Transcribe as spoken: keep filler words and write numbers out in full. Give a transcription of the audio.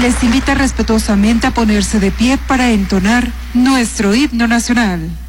les invita respetuosamente a ponerse de pie para entonar nuestro himno nacional.